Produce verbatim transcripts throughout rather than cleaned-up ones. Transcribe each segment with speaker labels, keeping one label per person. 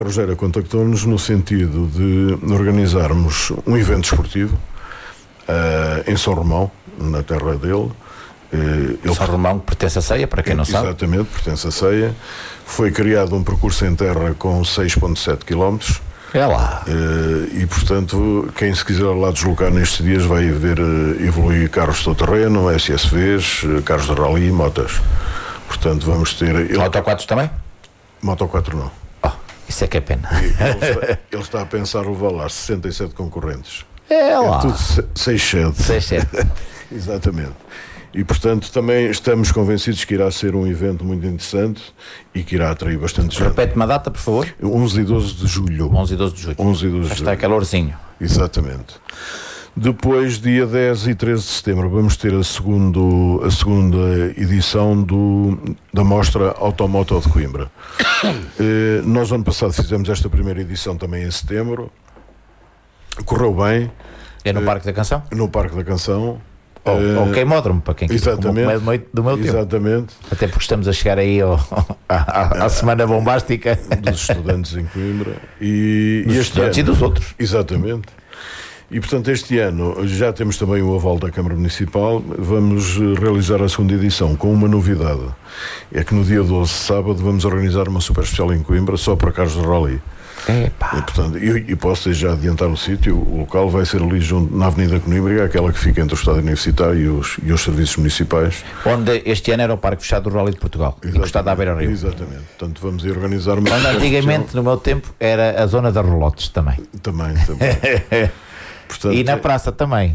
Speaker 1: A Rogéria contactou-nos no sentido de organizarmos um evento esportivo uh, em São Romão, na terra dele. Uh,
Speaker 2: ele... São Romão pertence a Ceia, para quem não
Speaker 1: Exatamente,
Speaker 2: sabe.
Speaker 1: Exatamente, pertence a Ceia. Foi criado um percurso em terra com seis vírgula sete quilómetros.
Speaker 2: É lá.
Speaker 1: Uh, e, portanto, quem se quiser lá deslocar nestes dias vai ver uh, evoluir carros de todo terreno, S S Vs, uh, carros de rally e motas. Portanto, vamos ter... Ele...
Speaker 2: Moto quatro também?
Speaker 1: Moto quatro não.
Speaker 2: Oh, isso é que é pena.
Speaker 1: Ele está, ele está a pensar levar lá sessenta e sete concorrentes.
Speaker 2: É lá.
Speaker 1: É tudo seis sete.
Speaker 2: seis sete.
Speaker 1: Exatamente. E, portanto, também estamos convencidos que irá ser um evento muito interessante e que irá atrair bastante gente.
Speaker 2: Repete-me a data, por favor.
Speaker 1: onze e doze de julho.
Speaker 2: onze e doze de julho.
Speaker 1: onze e doze de julho.
Speaker 2: Está aquele ursinho.
Speaker 1: Exatamente. Depois, dia dez e treze de setembro, vamos ter a, segundo, a segunda edição do, da Mostra Automoto de Coimbra. eh, nós, ano passado, fizemos esta primeira edição também em setembro. Correu bem.
Speaker 2: É no eh, Parque da Canção?
Speaker 1: No Parque da Canção.
Speaker 2: Ou uh, o Queimódromo, para quem quiser, como é do meu, do meu tempo.
Speaker 1: Exatamente.
Speaker 2: Até porque estamos a chegar aí ao, à, à semana bombástica
Speaker 1: dos estudantes em Coimbra e,
Speaker 2: dos
Speaker 1: e, este
Speaker 2: estudantes
Speaker 1: ano,
Speaker 2: e dos outros.
Speaker 1: Exatamente. E, portanto, este ano já temos também o aval da Câmara Municipal. Vamos realizar a segunda edição com uma novidade. É que no dia doze, sábado, vamos organizar uma super especial em Coimbra só para carros de rally.
Speaker 2: Epa.
Speaker 1: E, portanto, e, e posso já adiantar o sítio. O local vai ser ali junto na Avenida Coimbra, aquela que fica entre o Estádio Universitário e os, e os serviços municipais.
Speaker 2: Onde este ano era o Parque Fechado do Rally de Portugal, encostado à beira-rio.
Speaker 1: Exatamente. Portanto, vamos organizar uma...
Speaker 2: Onde antigamente, no meu tempo, era a zona das relotes também.
Speaker 1: Também, também. Portanto,
Speaker 2: e na praça também.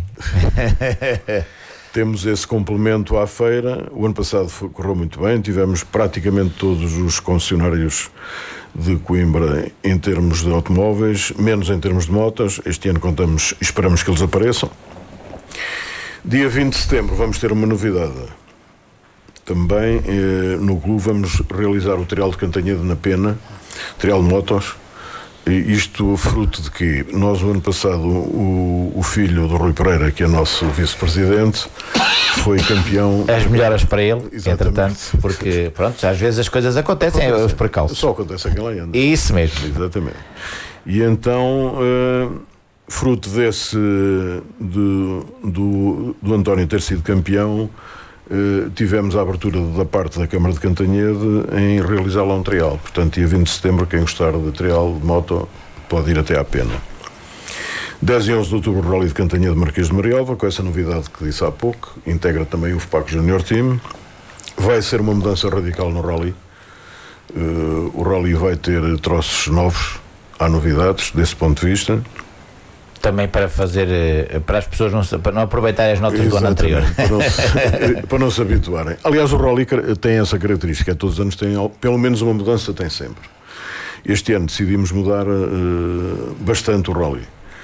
Speaker 1: Temos esse complemento à feira. O ano passado foi, correu muito bem. Tivemos praticamente todos os concessionários de Coimbra em termos de automóveis, menos em termos de motas. Este ano contamos, esperamos que eles apareçam. Dia vinte de setembro vamos ter uma novidade. Também eh, no clube vamos realizar o trial de Cantanhede na Pena, trial de motos. E isto fruto de que nós, o ano passado, o, o filho do Rui Pereira, que é nosso vice-presidente, foi campeão...
Speaker 2: As melhoras para ele,
Speaker 1: Exatamente.
Speaker 2: Entretanto, porque, pronto, às vezes as coisas acontecem, acontece. Os precalços.
Speaker 1: Só acontece aquela anda.
Speaker 2: Isso mesmo.
Speaker 1: Exatamente. E então, uh, fruto desse, do, do, do António ter sido campeão, Uh, tivemos a abertura da parte da Câmara de Cantanhede em realizar lá um trial. Portanto, dia vinte de setembro, quem gostar de trial de moto pode ir até à Pena. dez e onze de outubro, Rally de Cantanhede, Marquês de Marialva, com essa novidade que disse há pouco, integra também o FPAC Junior Team. Vai ser uma mudança radical no Rally. Uh, o Rally vai ter troços novos, há novidades desse ponto de vista.
Speaker 2: Também para fazer, para as pessoas não, para não aproveitarem as notas do ano anterior.
Speaker 1: Para não, se, para não se habituarem. Aliás, o Rally tem essa característica, todos os anos tem, pelo menos uma mudança tem sempre. Este ano decidimos mudar uh, bastante o Rally.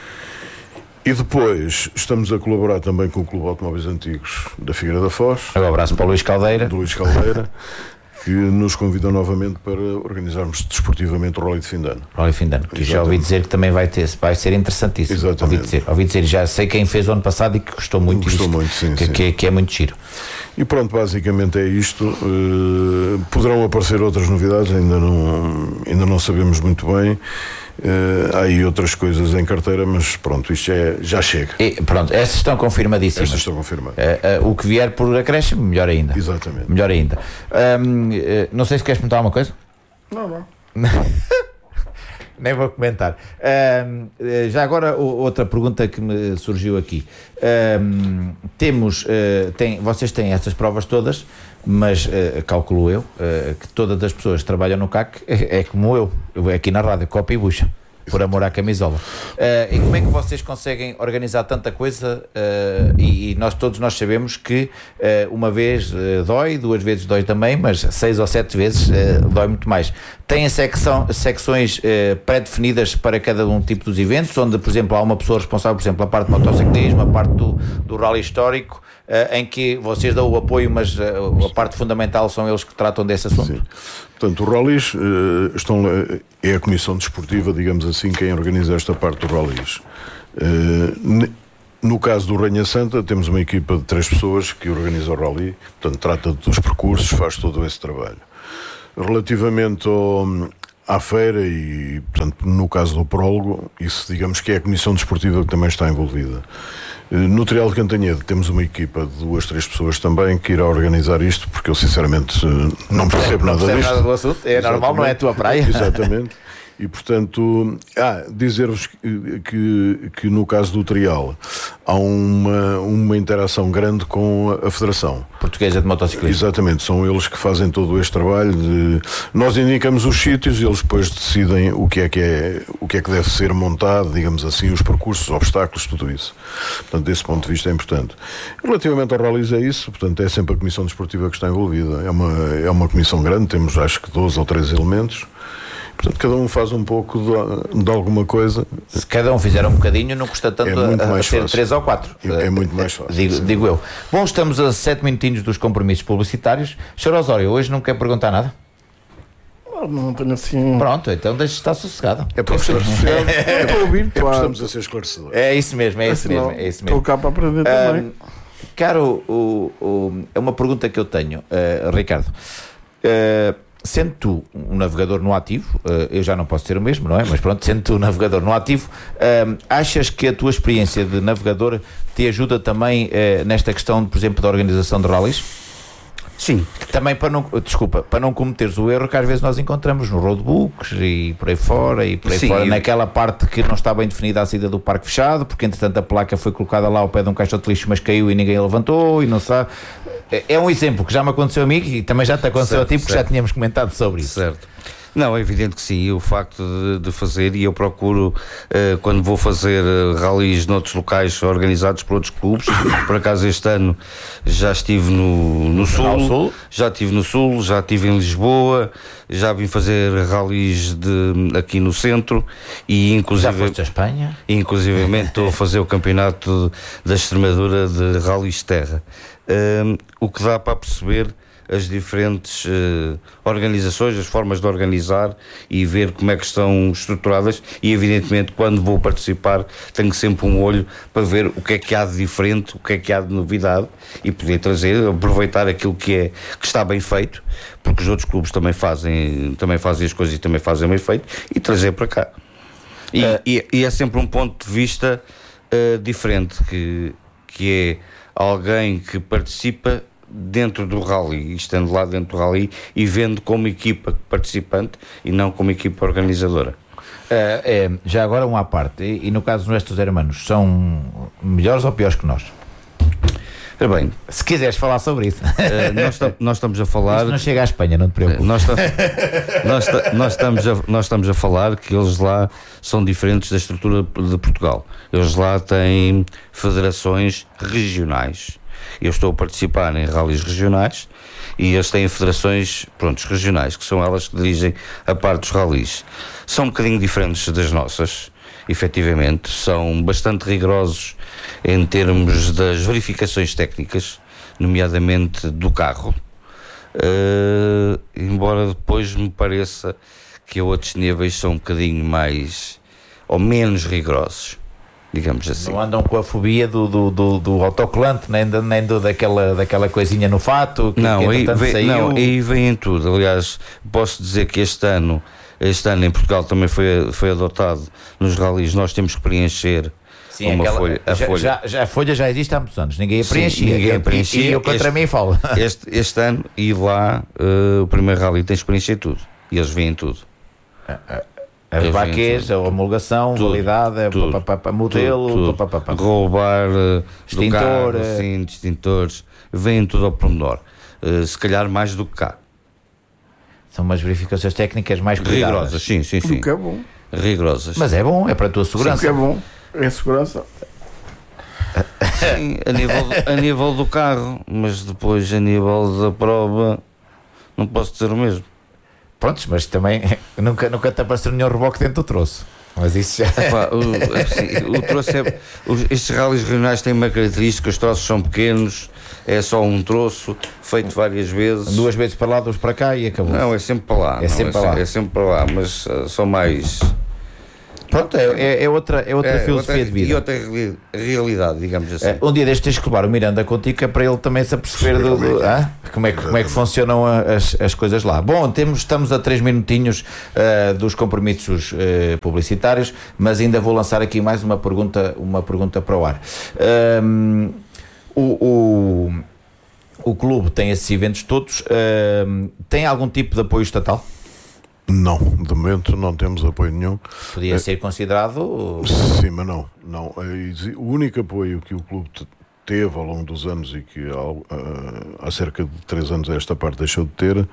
Speaker 1: E depois estamos a colaborar também com o Clube de Automóveis Antigos da Figueira da Foz.
Speaker 2: Um abraço para o Luís Caldeira.
Speaker 1: Do Luís Caldeira. Que nos convidou novamente para organizarmos desportivamente o Rally de fim de ano.
Speaker 2: Rally de fim de ano, que Exatamente. Já ouvi dizer que também vai ter, vai ser interessantíssimo.
Speaker 1: Exatamente.
Speaker 2: Ouvi dizer, ouvi dizer, já sei quem fez o ano passado e que gostou muito.
Speaker 1: Gostou
Speaker 2: disto,
Speaker 1: muito, sim,
Speaker 2: que,
Speaker 1: sim.
Speaker 2: Que, que é muito giro.
Speaker 1: E pronto, basicamente é isto. Uh, poderão aparecer outras novidades, ainda não, ainda não sabemos muito bem. Uh, há aí outras coisas em carteira, mas pronto, isto já, é, já chega.
Speaker 2: E, pronto, essas estão confirmadíssimas.
Speaker 1: Essas estão confirmadas.
Speaker 2: Uh, uh, o que vier por acréscimo, melhor ainda.
Speaker 1: Exatamente.
Speaker 2: Melhor ainda. Um, uh, não sei se queres perguntar alguma coisa?
Speaker 1: Não, não.
Speaker 2: Nem vou comentar. Um, já agora, outra pergunta que me surgiu aqui. Um, temos, uh, tem, vocês têm essas provas todas, mas uh, calculo eu uh, que todas as pessoas que trabalham no C A C é, é como eu, eu aqui na rádio, copa e bucha, por amor à camisola. Uh, e como é que vocês conseguem organizar tanta coisa? Uh, e, e nós todos nós sabemos que uh, uma vez uh, dói, duas vezes dói também, mas seis ou sete vezes uh, dói muito mais. Têm secção, secções uh, pré-definidas para cada um tipo dos eventos, onde, por exemplo, há uma pessoa responsável, por exemplo, a parte do motociclismo, a parte do, do rally histórico, uh, em que vocês dão o apoio, mas uh, a parte fundamental são eles que tratam desse assunto.
Speaker 1: Sim. Portanto, os rallies uh, estão, uh, é a Comissão Desportiva, digamos assim, quem organiza esta parte dos rallies. Uh, no caso do Rainha Santa, temos uma equipa de três pessoas que organiza o rally, portanto, trata dos percursos, faz todo esse trabalho. Relativamente ao, à feira e, portanto, no caso do prólogo, isso digamos que é a Comissão Desportiva que também está envolvida. No Trial de Cantanhede temos uma equipa de duas, três pessoas também que irá organizar isto, porque eu sinceramente não percebo
Speaker 2: não
Speaker 1: nada
Speaker 2: percebo
Speaker 1: disto.
Speaker 2: nada do assunto, é
Speaker 1: Exatamente.
Speaker 2: Normal, não é a tua praia.
Speaker 1: Exatamente. E, portanto, ah, dizer-vos que, que, que no caso do Trial há uma, uma interação grande com a Federação
Speaker 2: Portuguesa de Motociclismo.
Speaker 1: Exatamente, são eles que fazem todo este trabalho de... Nós indicamos os sítios e eles depois decidem o que é que é, o que é que deve ser montado, digamos assim, os percursos, os obstáculos, tudo isso. Portanto, desse ponto de vista é importante. Relativamente ao rallies é isso, portanto, é sempre a Comissão Desportiva que está envolvida. É uma, é uma comissão grande, temos acho que doze ou treze elementos. Portanto, cada um faz um pouco de, de alguma coisa.
Speaker 2: Se cada um fizer um bocadinho, não custa tanto
Speaker 1: é muito
Speaker 2: a, a
Speaker 1: mais
Speaker 2: ser
Speaker 1: fácil.
Speaker 2: três ou quatro.
Speaker 1: É, é muito mais fácil.
Speaker 2: Digo, digo eu. Bom, estamos a sete minutinhos dos compromissos publicitários. senhor Osório, hoje não quer perguntar nada?
Speaker 3: Não, não tenho assim...
Speaker 2: Pronto, então deixe estar sossegado.
Speaker 1: É para estar sossegado.
Speaker 3: Eu estou a ouvir,
Speaker 1: É porque estamos a ser esclarecedores.
Speaker 2: É isso mesmo, é isso
Speaker 3: Afinal,
Speaker 2: mesmo. É isso
Speaker 3: estou
Speaker 2: mesmo.
Speaker 3: cá para aprender
Speaker 2: Um,
Speaker 3: também.
Speaker 2: Caro, o, o, é uma pergunta que eu tenho, uh, Ricardo. Uh, Sendo tu um navegador no ativo, uh, eu já não posso ser o mesmo, não é? Mas pronto, sendo tu um navegador no ativo, uh, achas que a tua experiência de navegador te ajuda também uh, nesta questão, por exemplo, da organização de rallies?
Speaker 4: Sim.
Speaker 2: Também para não, desculpa, para não cometeres o erro que às vezes nós encontramos no roadbooks e por aí fora, e por aí
Speaker 4: Sim,
Speaker 2: fora,
Speaker 4: eu...
Speaker 2: naquela parte que não está bem definida a saída do parque fechado, porque entretanto a placa foi colocada lá ao pé de um caixote de lixo, mas caiu e ninguém a levantou e não sabe. É um exemplo que já me aconteceu a mim e também já te aconteceu
Speaker 4: certo,
Speaker 2: a ti, porque
Speaker 4: certo.
Speaker 2: já tínhamos comentado sobre isso.
Speaker 4: Certo. Não, é evidente que sim, o facto de, de fazer, e eu procuro, uh, quando vou fazer uh, rallies noutros locais organizados por outros clubes, por acaso este ano já estive no, no sul,
Speaker 2: Sul,
Speaker 4: já estive no Sul, já estive em Lisboa, já vim fazer rallies de, aqui no centro, e inclusive...
Speaker 2: Já foste à Espanha?
Speaker 4: Inclusivamente estou a fazer o campeonato da Extremadura de rallies de terra. Um, o que dá para perceber as diferentes uh, organizações, as formas de organizar e ver como é que estão estruturadas, e evidentemente quando vou participar tenho sempre um olho para ver o que é que há de diferente, o que é que há de novidade, e poder trazer, aproveitar aquilo que, é, que está bem feito, porque os outros clubes também fazem, também fazem as coisas e também fazem bem feito, e trazer para cá. E, uh, e, e é sempre um ponto de vista uh, diferente, que, que é alguém que participa dentro do rally, estando lá dentro do rally e vendo como equipa participante e não como equipa organizadora.
Speaker 2: Uh, é, já agora uma à parte, e, e no caso dos nossos hermanos, são melhores ou piores que nós?
Speaker 4: Ora bem,
Speaker 2: se quiseres falar sobre isso.
Speaker 4: Uh, nós, nós estamos a falar...
Speaker 2: Isto não chega à Espanha, não te preocupes.
Speaker 4: Nós, nós, nós, estamos a, nós estamos a falar que eles lá são diferentes da estrutura de Portugal. Eles lá têm federações regionais. Eu estou a participar em rallies regionais e eles têm federações, prontos, regionais, que são elas que dirigem a parte dos rallies. São um bocadinho diferentes das nossas, efetivamente. São bastante rigorosos em termos das verificações técnicas, nomeadamente do carro. Uh, embora depois me pareça que a outros níveis são um bocadinho mais ou menos rigorosos, digamos assim.
Speaker 2: Não andam com a fobia do, do, do, do autocolante, nem, do, nem do, daquela, daquela coisinha no fato que,
Speaker 4: não,
Speaker 2: que
Speaker 4: aí vem,
Speaker 2: saiu.
Speaker 4: Não, aí vem em tudo. Aliás, posso dizer que este ano este ano em Portugal também foi, foi adotado nos rallies, nós temos que preencher.
Speaker 2: Sim,
Speaker 4: uma
Speaker 2: aquela,
Speaker 4: folha, a
Speaker 2: já,
Speaker 4: folha.
Speaker 2: Já, já a folha já existe há muitos anos, ninguém a preenchia.
Speaker 4: Sim, ninguém a
Speaker 2: E,
Speaker 4: preenchia.
Speaker 2: e eu contra
Speaker 4: este,
Speaker 2: mim falo.
Speaker 4: Este, este ano, e lá uh, o primeiro rally tens que preencher tudo. E eles veem tudo.
Speaker 2: As baquês, a homologação,
Speaker 4: tudo,
Speaker 2: validada,
Speaker 4: tudo,
Speaker 2: papapá, modelo,
Speaker 4: tudo,
Speaker 2: papapá.
Speaker 4: roubar uh,
Speaker 2: extintor,
Speaker 4: do carro, sim, extintores, veem tudo ao pormenor. Uh, se calhar mais do que cá.
Speaker 2: São umas verificações técnicas mais cuidadas.
Speaker 4: Rigorosas, sim, sim, sim.
Speaker 3: O que é bom.
Speaker 4: Rigorosas.
Speaker 3: Mas
Speaker 2: é bom, é para a tua segurança.
Speaker 3: O que é bom, é segurança.
Speaker 4: Sim, a nível, a nível do carro, mas depois a nível da prova não posso dizer o mesmo.
Speaker 2: Prontos, mas também nunca, nunca te apareceu nenhum reboque dentro do troço. Mas isso já...
Speaker 4: Epá, o, assim, o troço é, os, estes rallies regionais têm uma característica, os troços são pequenos, é só um troço feito várias vezes.
Speaker 2: Duas vezes para lá, duas para cá e acabou.
Speaker 4: Não, é sempre para lá.
Speaker 2: É
Speaker 4: não,
Speaker 2: sempre
Speaker 4: é,
Speaker 2: para lá.
Speaker 4: É sempre para lá, mas uh, são mais...
Speaker 2: Pronto, é, é outra, é outra
Speaker 4: é,
Speaker 2: filosofia
Speaker 4: outra,
Speaker 2: de vida.
Speaker 4: E outra reali- realidade, digamos assim.
Speaker 2: É, um dia deste tens que levar o Miranda contigo, que é para ele também se aperceber do, do, ah, como, é que, como é que funcionam as, as coisas lá. Bom, temos, estamos a três minutinhos uh, dos compromissos uh, publicitários, mas ainda vou lançar aqui mais uma pergunta, uma pergunta para o ar. Um, o, o, o clube tem esses eventos todos, uh, tem algum tipo de apoio estatal?
Speaker 1: Não, de momento não temos apoio nenhum.
Speaker 2: Podia
Speaker 1: é,
Speaker 2: ser considerado?
Speaker 1: Sim, mas não. não. É, o único apoio que o clube te, teve ao longo dos anos e que há, há cerca de três anos esta parte deixou de ter,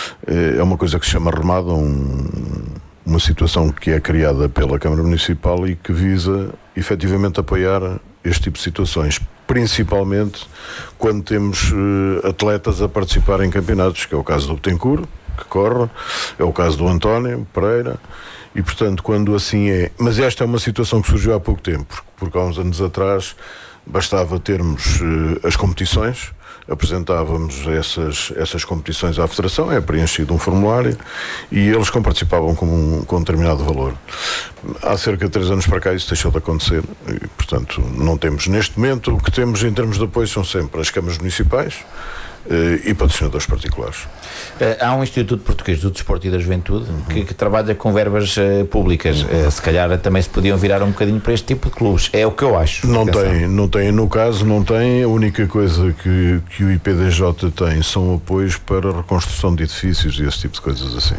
Speaker 1: é uma coisa que se chama remada, um, uma situação que é criada pela Câmara Municipal e que visa efetivamente apoiar este tipo de situações, principalmente quando temos uh, atletas a participar em campeonatos, que é o caso do Betancourt, que corre, é o caso do António Pereira, e portanto quando assim é, mas esta é uma situação que surgiu há pouco tempo, porque há uns anos atrás bastava termos uh, as competições, apresentávamos essas, essas competições à Federação, é preenchido um formulário e eles comparticipavam com um, com um determinado valor. Há cerca de três anos para cá isso deixou de acontecer e, portanto, não temos neste momento. O que temos em termos de apoio são sempre as câmaras municipais e patrocinadores particulares.
Speaker 2: Há um Instituto Português do Desporto e da Juventude que, que trabalha com verbas uh, públicas. Uh, se calhar também se podiam virar um bocadinho para este tipo de clubes. É o que eu acho.
Speaker 1: Não tem, não tem, no caso não tem. A única coisa que, que o I P D J tem são apoios para a reconstrução de edifícios e esse tipo de coisas assim.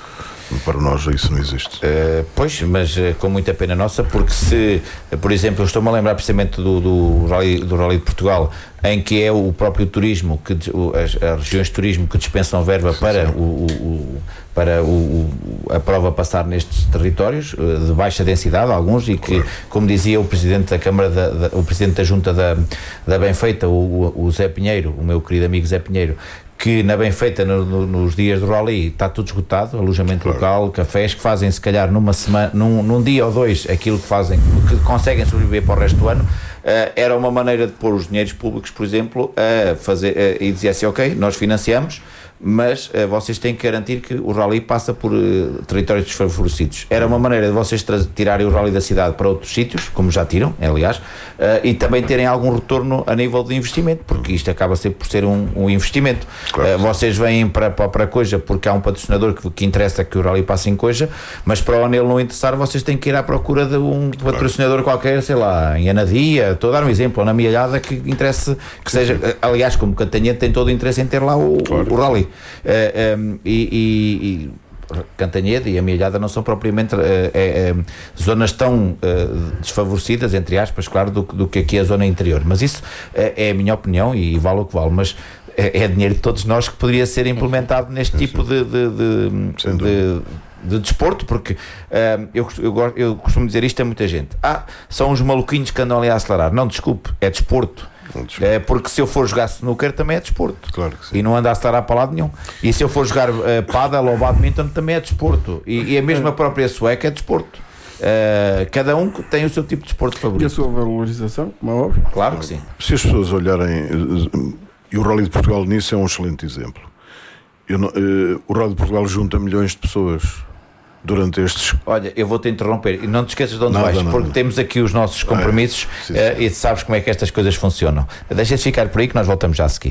Speaker 1: Para nós isso não existe.
Speaker 2: Uh, pois, mas uh, com muita pena nossa, porque se, uh, por exemplo, eu estou-me a lembrar precisamente do, do, Rally, do Rally de Portugal, em que é o próprio turismo, que, o, as, as regiões de turismo que dispensam verba sim, para, sim. O, o, para o, o, a prova passar nestes territórios uh, de baixa densidade, alguns, e que, claro. Como dizia o Presidente da Câmara, da, da, o Presidente da Junta da, da Benfeita, o, o Zé Pinheiro, o meu querido amigo Zé Pinheiro, que na Benfeita, no, no, nos dias do Rally, está tudo esgotado, alojamento claro. Local, cafés, que fazem se calhar numa semana, num, num dia ou dois, aquilo que fazem, que conseguem sobreviver para o resto do ano. Uh, era uma maneira de pôr os dinheiros públicos, por exemplo, a fazer, uh, e dizia assim, ok, nós financiamos, mas uh, vocês têm que garantir que o Rally passa por uh, territórios desfavorecidos. Era uma maneira de vocês tra- tirarem o Rally da cidade para outros sítios, como já tiram, aliás, uh, e também terem algum retorno a nível de investimento, porque isto acaba sempre por ser um, um investimento. Claro. Uh, vocês vêm para, para, para Coja porque há um patrocinador que, que interessa que o Rally passe em Coja, mas para onde ele não interessar, vocês têm que ir à procura de um claro. Patrocinador qualquer, sei lá, em Anadia, estou a dar um exemplo, ou na Mialhada, que interesse, que seja, sim. Aliás, como Cantanhede tem todo o interesse em ter lá o, claro. o, o Rally. Uh, um, e, e, e Cantanhede e a Mialhada não são propriamente uh, é, é, zonas tão uh, desfavorecidas, entre aspas, claro, do, do que aqui a zona interior, mas isso uh, é a minha opinião e vale o que vale, mas é, é dinheiro de todos nós que poderia ser implementado neste tipo de, de, de, de, de desporto, porque uh, eu, eu, eu costumo dizer isto a muita gente, ah, são os maluquinhos que andam ali a acelerar. Não, desculpe, é desporto. É, porque se eu for jogar snooker também é desporto,
Speaker 1: claro que sim.
Speaker 2: E não anda a acelerar para lado nenhum. E se eu for jogar uh, paddle ou badminton também é desporto, e, e a mesma própria sueca é desporto. Uh, cada um tem o seu tipo de desporto favorito.
Speaker 3: E a sua valorização, como é óbvio.
Speaker 2: Claro que sim.
Speaker 1: Se as pessoas olharem, e o Rally de Portugal nisso é um excelente exemplo. Eu não, uh, o Rally de Portugal junta milhões de pessoas durante estes...
Speaker 2: Olha, eu vou-te interromper e não te esqueças de onde
Speaker 1: nada,
Speaker 2: vais,
Speaker 1: nada.
Speaker 2: Porque temos aqui os nossos compromissos
Speaker 1: ah, é. sim,
Speaker 2: uh,
Speaker 1: sim.
Speaker 2: e sabes como é que estas coisas funcionam. Deixa-te ficar por aí que nós voltamos já a seguir.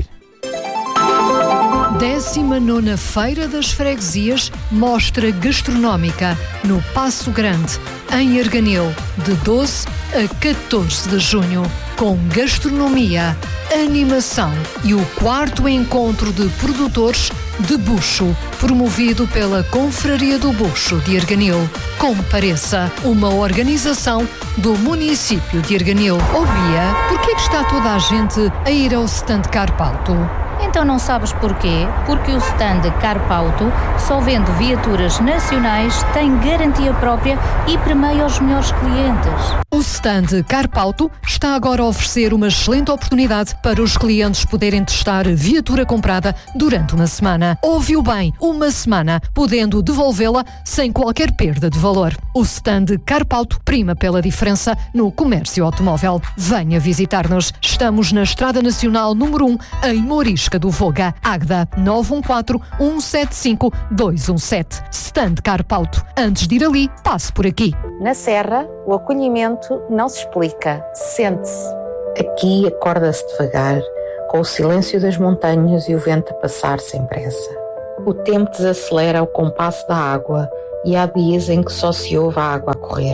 Speaker 5: décima nona Feira das Freguesias, mostra gastronómica no Paço Grande, em Arganil, de doze a catorze de junho, com gastronomia, animação e o quarto encontro de produtores de bucho, promovido pela Confraria do Bucho de Arganil. Compareça, uma organização do município de Arganil. Ó Bia, porquê que está toda a gente a ir ao stand Carpauto?
Speaker 6: Então não sabes porquê? Porque o stand Carpauto, só vende viaturas nacionais, tem garantia própria e premia os melhores clientes.
Speaker 5: O stand Carpauto está agora a oferecer uma excelente oportunidade para os clientes poderem testar a viatura comprada durante uma semana. Ouviu bem, uma semana, podendo devolvê-la sem qualquer perda de valor. O stand Carpauto prima pela diferença no comércio automóvel. Venha visitar-nos. Estamos na Estrada Nacional número um, em Mouris Risca do Voga. Agda nove um quatro, um sete cinco, dois um sete. Stand Carpauto. Antes de ir ali, passe por aqui.
Speaker 7: Na Serra, o acolhimento não se explica, sente-se. Aqui acorda-se devagar, com o silêncio das montanhas e o vento a passar sem pressa. O tempo desacelera ao compasso da água e há dias em que só se ouve a água a correr.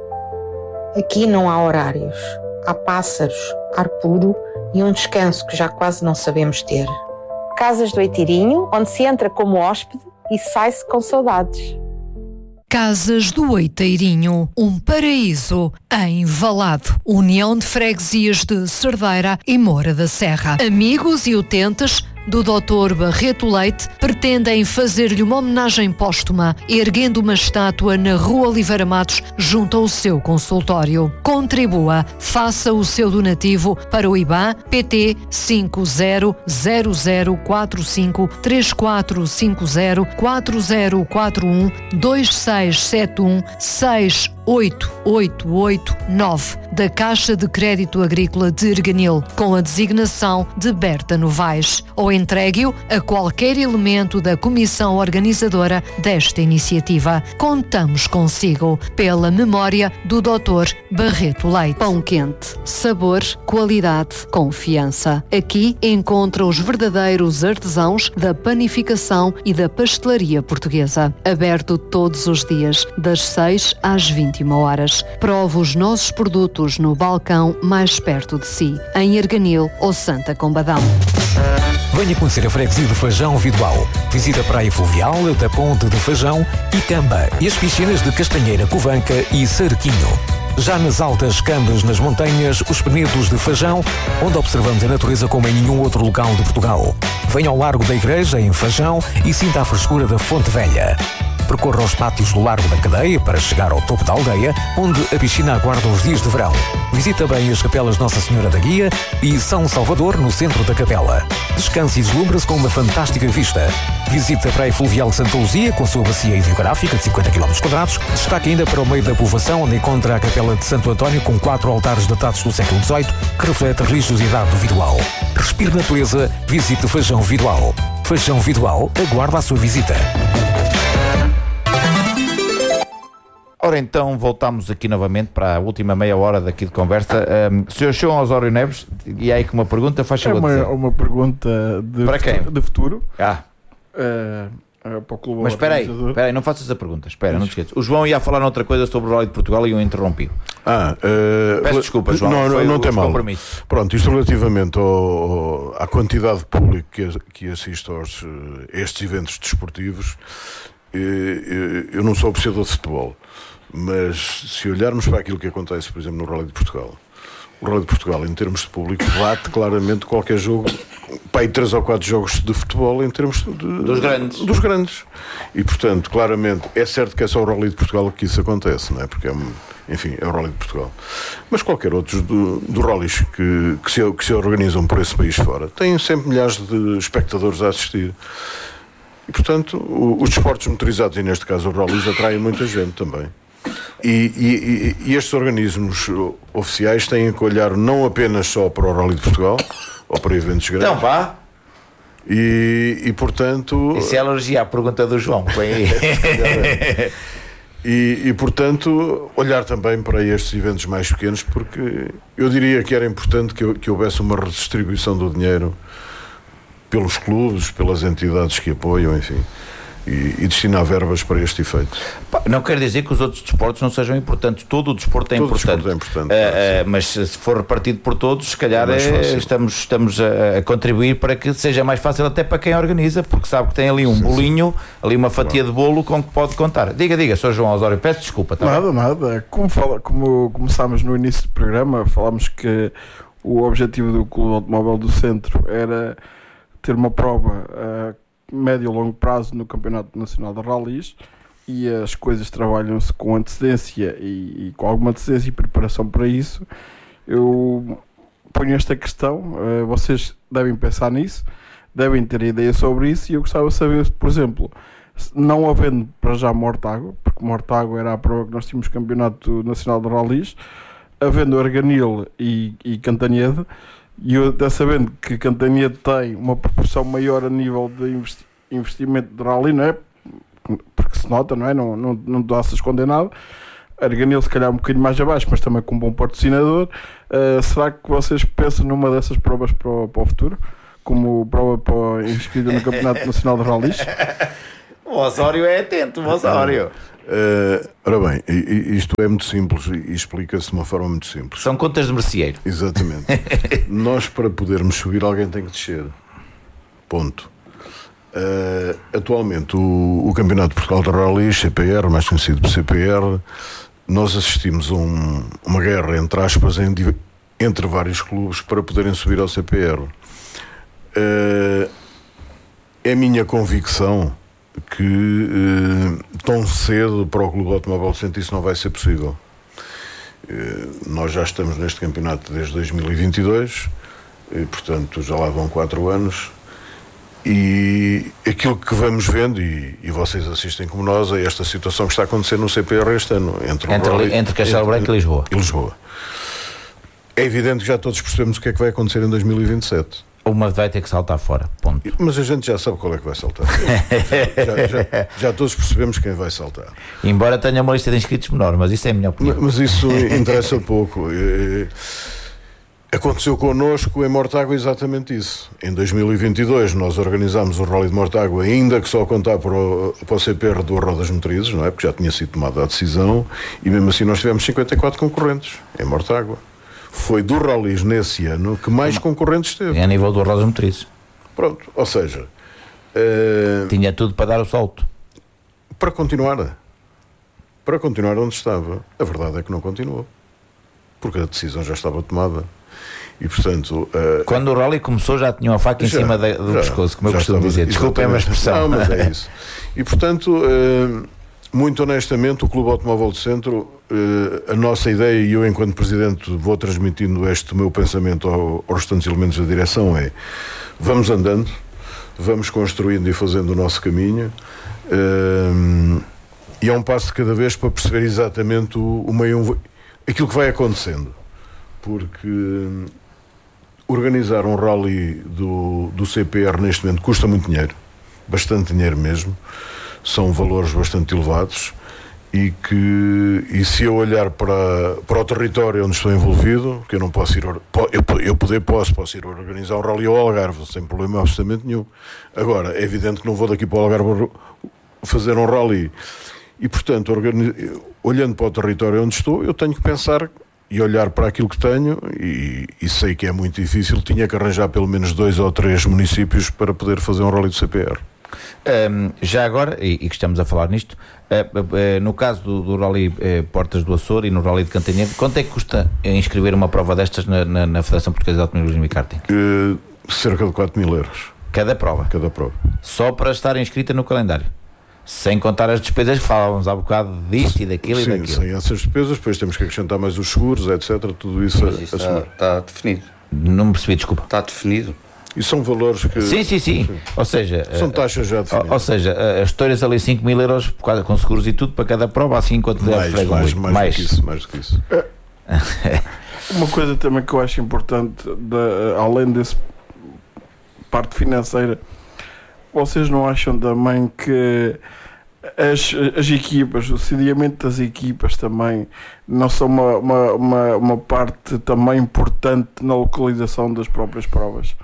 Speaker 7: Aqui não há horários, há pássaros, ar puro e um descanso que já quase não sabemos ter. Casas do Oitirinho, onde se entra como hóspede e sai-se com saudades.
Speaker 5: Casas do Oiteirinho, um paraíso em Valado. União de Freguesias de Cerdeira e Moura da Serra. Amigos e utentes do doutor Barreto Leite pretendem fazer-lhe uma homenagem póstuma, erguendo uma estátua na Rua Oliveira Matos, junto ao seu consultório. Contribua, faça o seu donativo para o I B A N P T cinco zero zero zero quatro cinco três quatro cinco zero quatro zero quatro um dois seis sete um seis oito oito oito nove da Caixa de Crédito Agrícola de Erganil, com a designação de Berta Novaes, ou entregue-o a qualquer elemento da comissão organizadora desta iniciativa. Contamos consigo, pela memória do doutor Barreto Leite. Pão quente, sabor, qualidade, confiança. Aqui encontra os verdadeiros artesãos da panificação e da pastelaria portuguesa. Aberto todos os dias, das seis às vinte e uma horas. Prova os nossos produtos no balcão mais perto de si, em Erganil ou Santa Combadão.
Speaker 8: Venha conhecer a freguesia de Fajão Vidoal. Visita a Praia Fluvial da Ponte de Fajão e Camba e as piscinas de Castanheira, Covanca e Sarquinho. Já nas altas Cambas, nas montanhas, os Penedos de Fajão, onde observamos a natureza como em nenhum outro local de Portugal. Venha ao Largo da Igreja, em Fajão, e sinta a frescura da Fonte Velha. Percorra os pátios do Largo da Cadeia para chegar ao topo da aldeia, onde a piscina aguarda os dias de verão. Visita bem as capelas Nossa Senhora da Guia e São Salvador, no centro da capela. Descanse e deslumbra-se com uma fantástica vista. Visite a Praia Fluvial de Santa Luzia, com a sua bacia hidrográfica de cinquenta quilómetros quadrados. Destaque ainda para o meio da povoação, onde encontra a capela de Santo António, com quatro altares datados do século dezoito, que reflete a religiosidade do Vidoal. Respire natureza, visite Fajão Vidoal. Fajão Vidoal aguarda a sua visita.
Speaker 2: Ora então, voltamos aqui novamente para a última meia hora daqui de conversa. Um, senhor João Osório Neves, e aí com uma pergunta, faz favor.
Speaker 3: É uma, uma pergunta de,
Speaker 2: para quem?
Speaker 3: de futuro.
Speaker 2: Ah.
Speaker 3: Uh, uh, para o clube.
Speaker 2: Mas espera aí, espera aí, não faças a pergunta. Espera, não te esqueças. O João ia falar noutra coisa sobre o Rally de Portugal e eu interrompi.
Speaker 1: Ah, uh,
Speaker 2: Peço desculpa, João.
Speaker 1: Não, não, não tem mal.
Speaker 2: Compromisso.
Speaker 1: Pronto, isto relativamente ao, ao, à quantidade de público que, que assiste aos, a estes eventos desportivos, eu, eu não sou apreciador de futebol. Mas se olharmos para aquilo que acontece, por exemplo, no Rally de Portugal, o Rally de Portugal, em termos de público, bate claramente qualquer jogo, para aí três ou quatro jogos de futebol em termos de,
Speaker 2: dos grandes.
Speaker 1: Dos grandes. E, portanto, claramente, é certo que é só o Rally de Portugal que isso acontece, não é? Porque, é, enfim, é o Rally de Portugal. Mas qualquer outro do, do rallies que, que, se, que se organizam por esse país fora, têm sempre milhares de espectadores a assistir. E, portanto, o, os desportos motorizados, e neste caso os rallies, atraem muita gente também. E, e, e estes organismos oficiais têm que olhar não apenas só para o Rally de Portugal ou para eventos grandes.
Speaker 2: Então vá.
Speaker 1: E, e portanto.
Speaker 2: Isso é alergia à pergunta do João.
Speaker 1: e, e portanto, olhar também para estes eventos mais pequenos, porque eu diria que era importante que, que houvesse uma redistribuição do dinheiro pelos clubes, pelas entidades que apoiam, enfim. E, e destinar verbas para este efeito.
Speaker 2: Não quer dizer que os outros desportos não sejam importantes. Todo o desporto é
Speaker 1: Todo
Speaker 2: importante,
Speaker 1: desporto é importante
Speaker 2: uh, uh, mas se for repartido por todos, se calhar é é, estamos, estamos a, a contribuir para que seja mais fácil até para quem organiza, porque sabe que tem ali um sim, bolinho, sim. ali uma fatia claro. de bolo com que pode contar. Diga, diga, senhor João Osório, peço desculpa. Tá
Speaker 3: nada,
Speaker 2: bem?
Speaker 3: nada. Como, fala, como começámos no início do programa, falámos que o objetivo do Clube Automóvel do Centro era ter uma prova uh, médio e longo prazo no Campeonato Nacional de Rallys, e as coisas trabalham-se com antecedência e, e com alguma antecedência e preparação para isso. Eu ponho esta questão, uh, vocês devem pensar nisso, devem ter ideia sobre isso, e eu gostava de saber, por exemplo, não havendo para já Mortágua, porque Mortágua era a prova que nós tínhamos Campeonato Nacional de Rallys, havendo Arganil e, e Cantanhede, E eu até sabendo que Cantania tem uma proporção maior a nível de investi- investimento de rally, não é? Porque se nota, não é? Não, não, não dá-se a esconder nada. Arganil se calhar um bocadinho mais abaixo, mas também com um bom patrocinador. Uh, será que vocês pensam numa dessas provas para o, para o futuro? Como prova para inscrita no Campeonato Nacional de Rallys?
Speaker 2: O Osório é atento, o Osório.
Speaker 1: Uh, ora bem, isto é muito simples e explica-se de uma forma muito simples.
Speaker 2: São contas de merceeiro.
Speaker 1: Exatamente. Nós, para podermos subir, alguém tem que descer. Ponto. Uh, atualmente, o, o Campeonato de Portugal de Rally, C P R, mais conhecido por C P R, nós assistimos a um, uma guerra, entre aspas, em, entre vários clubes para poderem subir ao C P R. Uh, é minha convicção que uh, tão cedo para o Clube de Automóvel do Centro isso não vai ser possível. Uh, nós já estamos neste campeonato desde dois mil e vinte e dois, e, portanto já lá vão quatro anos, e aquilo que vamos vendo, e, e vocês assistem como nós, é esta situação que está a acontecer no C P R este ano, entre,
Speaker 2: entre, Rally, entre Castelo Branco e Lisboa.
Speaker 1: e Lisboa. É evidente que já todos percebemos o que é que vai acontecer em dois mil e vinte e sete.
Speaker 2: Uma vai ter que saltar fora, ponto.
Speaker 1: Mas a gente já sabe qual é que vai saltar. já, já, já, já todos percebemos quem vai saltar.
Speaker 2: Embora tenha uma lista de inscritos menor, mas isso é a minha opinião.
Speaker 1: Mas, mas isso interessa pouco. Aconteceu connosco em Mortágua exatamente isso. Em dois mil e vinte e dois nós organizámos o Rally de Mortágua, ainda que só contar para o, para o C P R duas rodas motrizes, não é? Porque já tinha sido tomada a decisão, e mesmo assim nós tivemos cinquenta e quatro concorrentes em Mortágua. Foi dos rallies nesse ano que mais concorrentes teve.
Speaker 2: É a nível do rodas motrizes.
Speaker 1: Pronto, ou seja... Uh,
Speaker 2: tinha tudo para dar o salto.
Speaker 1: Para continuar. Para continuar onde estava. A verdade é que não continuou. Porque a decisão já estava tomada. E, portanto... Uh,
Speaker 2: Quando o rally começou já tinha uma faca já, em cima de, do já, pescoço, como eu costumo dizer. Desculpem a expressão.
Speaker 1: Não, mas é isso. E, portanto... Uh, muito honestamente, o Clube Automóvel do Centro, a nossa ideia, e eu enquanto Presidente vou transmitindo este meu pensamento aos restantes elementos da direção, é: vamos andando, vamos construindo e fazendo o nosso caminho, e é um passo de cada vez para perceber exatamente o, o meio, aquilo que vai acontecendo, porque organizar um rally do, do C P R neste momento custa muito dinheiro, bastante dinheiro mesmo. São valores bastante elevados, e que, e se eu olhar para, para o território onde estou envolvido, que eu não posso ir, eu, eu poder, posso, posso ir organizar um rally ao Algarve, sem problema absolutamente nenhum. Agora, é evidente que não vou daqui para o Algarve fazer um rally, e portanto, organiz, olhando para o território onde estou, eu tenho que pensar e olhar para aquilo que tenho, e, e sei que é muito difícil, tinha que arranjar pelo menos dois ou três municípios para poder fazer um rally do C P R.
Speaker 2: Um, já agora, e, e que estamos a falar nisto, uh, uh, uh, no caso do, do Rally uh, Portas do Açor e no Rally de Cantanhede, quanto é que custa inscrever uma prova destas na, na, na Federação Portuguesa de Automobilismo e Karting?
Speaker 1: Uh, cerca de quatro mil euros.
Speaker 2: Cada prova?
Speaker 1: Cada prova.
Speaker 2: Só para estar inscrita no calendário? Sem contar as despesas que falávamos há bocado disto e daquilo.
Speaker 1: Sim,
Speaker 2: e daquilo.
Speaker 1: Sem essas despesas, depois temos que acrescentar mais os seguros, etcétera. Tudo isso,
Speaker 4: Mas isso está, está definido.
Speaker 2: Não me percebi, desculpa.
Speaker 4: Está definido.
Speaker 1: E são valores que...
Speaker 2: Sim, sim, sim. sim. Ou seja...
Speaker 1: São taxas já definidas.
Speaker 2: Ou, ou seja, as histórias ali cinco mil euros por causa, com seguros e tudo para cada prova, assim enquanto
Speaker 1: mais, mais, mais, mais, mais. Do que isso, mais do que isso.
Speaker 3: Uma coisa também que eu acho importante, de, além desse parte financeira, vocês não acham também que as, as equipas, o sediamento das equipas também não são uma, uma, uma, uma parte também importante na localização das próprias provas?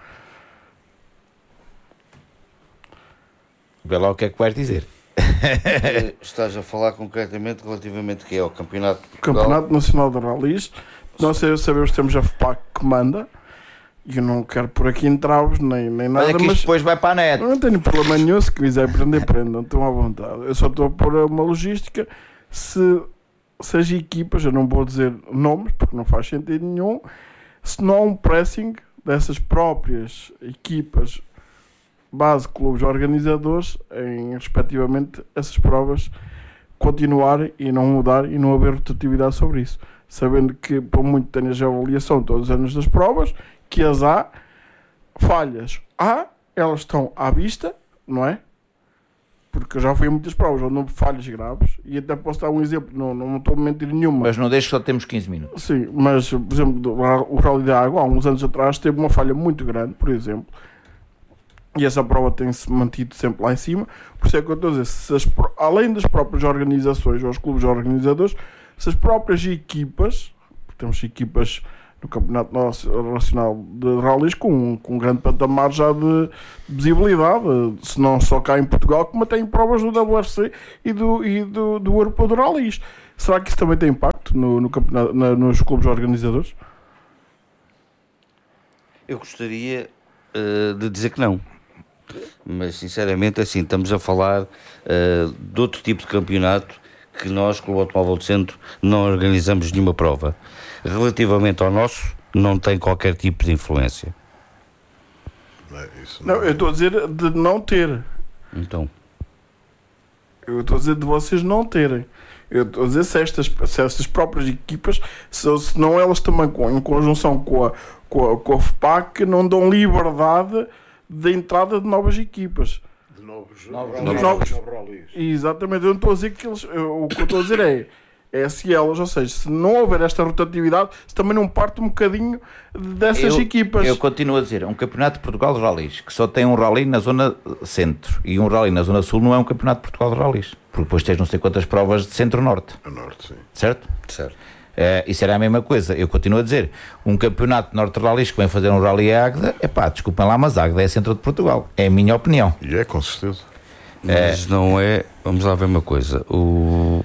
Speaker 2: Vê lá o que é que vais dizer.
Speaker 4: Estás a falar concretamente relativamente que é o Campeonato de Portugal?
Speaker 3: Campeonato Nacional de Rallys. Nós sabemos que temos a F P A C que manda, e eu não quero por aqui entraves nem, nem nada.
Speaker 2: Olha que isto depois vai para a net.
Speaker 3: Não tenho problema nenhum, se quiser aprender, aprendam, estão à vontade. Eu só estou a pôr uma logística. Se, se as equipas, eu não vou dizer nomes porque não faz sentido nenhum, se não há um pressing dessas próprias equipas, base, clubes, organizadores, em respectivamente essas provas continuarem e não mudar e não haver rotatividade sobre isso, sabendo que por muito tenhas a avaliação todos os anos das provas, que as há, falhas há, elas estão à vista, não é? porque eu já fui a muitas provas onde houve falhas graves, e até posso dar um exemplo, não, não estou a mentir nenhuma.
Speaker 2: Mas não deixe, só temos quinze minutos.
Speaker 3: Sim, mas, por exemplo, o Rally da Água, há uns anos atrás, teve uma falha muito grande, por exemplo, e essa prova tem-se mantido sempre lá em cima. Por isso é que eu estou a dizer, se as, além das próprias organizações ou os clubes organizadores, se as próprias equipas, temos equipas no Campeonato Nacional de Rallys com, com um grande patamar já de visibilidade, se não só cá em Portugal, como até em provas do W R C e do, e do, do Europeu de Rallys. Será que isso também tem impacto no, no campeonato, na, nos clubes organizadores?
Speaker 4: Eu gostaria uh, de dizer que não. Mas sinceramente, assim, estamos a falar uh, de outro tipo de campeonato que nós, Clube Automóvel do Centro, não organizamos nenhuma prova. Relativamente ao nosso, não tem qualquer tipo de influência.
Speaker 3: Não, é isso não, não, eu estou a dizer de não ter.
Speaker 4: Então.
Speaker 3: Eu estou a dizer de vocês não terem. Eu estou a dizer se estas, se estas próprias equipas, se, se não elas também, com, em conjunção com a, com a, com a F P A C, não dão liberdade de entrada de novas equipas.
Speaker 1: De novos,
Speaker 3: novos, novos, novos, novos rallies. Exatamente. Eu não estou a dizer que eles. Eu, o que eu estou a dizer é. É se elas, ou seja, se não houver esta rotatividade, se também não parte um bocadinho dessas
Speaker 2: eu,
Speaker 3: equipas.
Speaker 2: Eu continuo a dizer, um campeonato de Portugal de rallies, que só tem um rally na zona centro e um rally na zona sul, não é um campeonato de Portugal de rallies, porque depois tens não sei quantas provas de centro-norte.
Speaker 1: A norte, sim.
Speaker 2: Certo?
Speaker 4: Certo.
Speaker 2: Uh, isso era a mesma coisa. Eu continuo a dizer, um campeonato de norte de rallies que vem fazer um rally a Águeda, é pá, desculpem lá, mas a Águeda é centro de Portugal. É a minha opinião.
Speaker 1: E é, com certeza.
Speaker 4: Mas é... não é, vamos lá ver uma coisa, o...